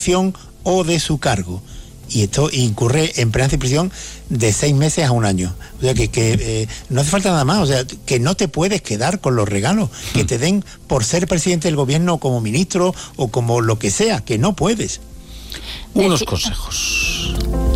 o de su cargo. Y esto incurre en penas de prisión de 6 meses a 1 año. O sea que no hace falta nada más. O sea, que no te puedes quedar con los regalos que te den por ser presidente del gobierno, como ministro o como lo que sea, que no puedes. Unos consejos.